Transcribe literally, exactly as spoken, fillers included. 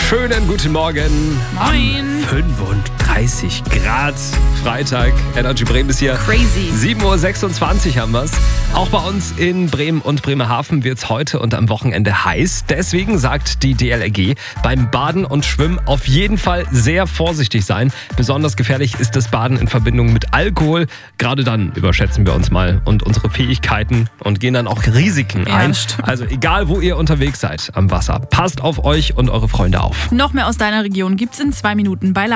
schönen guten Morgen. Moin. fünfunddreißig Grad, Freitag. Energy Bremen ist hier. Crazy. sieben Uhr sechsundzwanzig haben wir es. Auch bei uns in Bremen und Bremerhaven wird es heute und am Wochenende heiß. Deswegen sagt die D L R G, beim Baden und Schwimmen auf jeden Fall sehr vorsichtig sein. Besonders gefährlich ist das Baden in Verbindung mit Alkohol. Gerade dann überschätzen wir uns mal und unsere Fähigkeiten und gehen dann auch Risiken Ja, ein. das stimmt. Also egal, wo ihr unterwegs seid am Wasser, passt auf euch und eure Freunde auf. Noch mehr aus deiner Region gibt's in zwei Minuten bei